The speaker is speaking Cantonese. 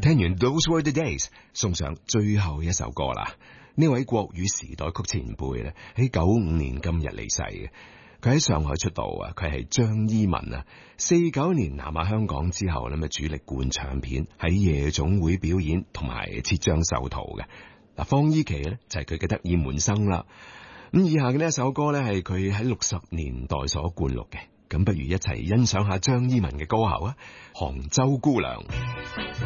聽完 Those Were the Days， 送上最後一首歌啦。呢位國語時代曲前輩咧，喺95年今日離世嘅。佢喺上海出道啊，佢係張依文啊。49年南下香港之後咧，咪主力灌唱片，喺夜總會表演同埋切張壽圖嘅。嗱，方伊琪咧就係佢嘅得意門生啦。咁以下嘅呢一首歌咧，係佢喺60年代所灌錄嘅。咁不如一齊欣賞下張依文嘅歌喉啊，《杭州姑娘》。